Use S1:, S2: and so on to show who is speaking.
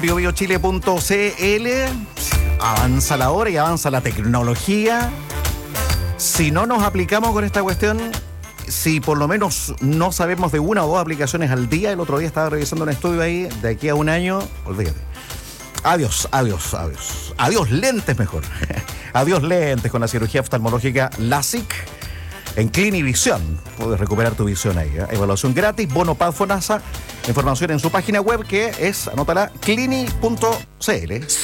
S1: biobiochile.cl. Avanza la hora y avanza la tecnología. Si no nos aplicamos con esta cuestión, si por lo menos no sabemos de una o dos aplicaciones al día, el otro día estaba revisando un estudio ahí, de aquí a un año, olvídate. Adiós lentes mejor. Adiós lentes con la cirugía oftalmológica LASIK en Clinivision. Puedes recuperar tu visión ahí, ¿eh? Evaluación gratis, bono PAD FONASA. Información en su página web que es, anótala, clini.cl.